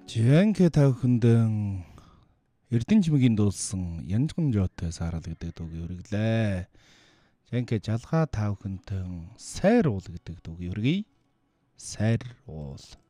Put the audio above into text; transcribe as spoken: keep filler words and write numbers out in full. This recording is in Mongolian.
Жэнхэ тавхандэн Эрдэнэ чимгийн дуулсан Янжган жоотой саарал гэдэг дууг өргөлээ. Жэнхэ жалгаа тавхантэн сайр уул гэдэг дууг өргөе. Сайр уул.